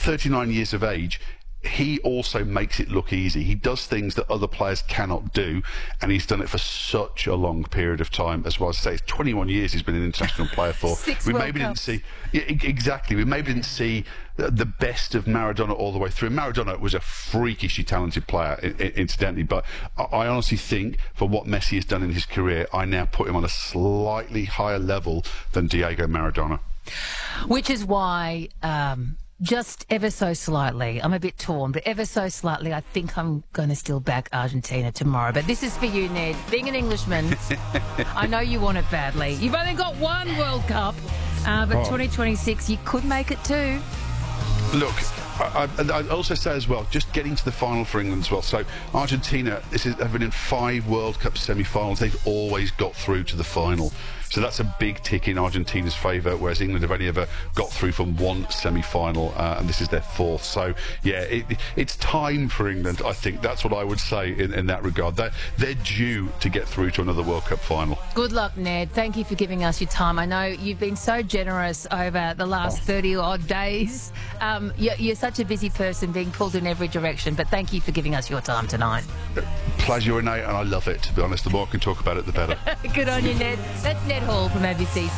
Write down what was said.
39 years of age, he also makes it look easy. He does things that other players cannot do, and he's done it for such a long period of time. As well as I say, it's 21 years he's been an international player for. Six we World maybe Cups. didn't see exactly. We maybe didn't see the best of Maradona all the way through. Maradona was a freakishly talented player, incidentally, but I honestly think for what Messi has done in his career, I now put him on a slightly higher level than Diego Maradona. Which is why, just ever so slightly, I'm a bit torn, but ever so slightly, I think I'm going to still back Argentina tomorrow. But this is for you, Ned. Being an Englishman, I know you want it badly. You've only got one World Cup, but 2026, you could make it too. Look, I'd also say as well, just getting to the final for England as well. So Argentina, have been in 5 World Cup semi-finals. They've always got through to the final. So that's a big tick in Argentina's favour, whereas England have only ever got through from 1 semi-final, and this is their 4th. So, yeah, it's time for England, I think. That's what I would say in that regard. They're due to get through to another World Cup final. Good luck, Ned. Thank you for giving us your time. I know you've been so generous over the last 30-odd days. You're such a busy person, being pulled in every direction, but thank you for giving us your time tonight. Pleasure, Renee, and I love it, to be honest. The more I can talk about it, the better. Good on you, Ned. That's Ned Hall from ABC.